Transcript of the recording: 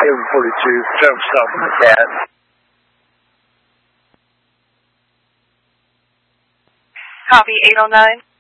742, turn south on the cat. Copy 809.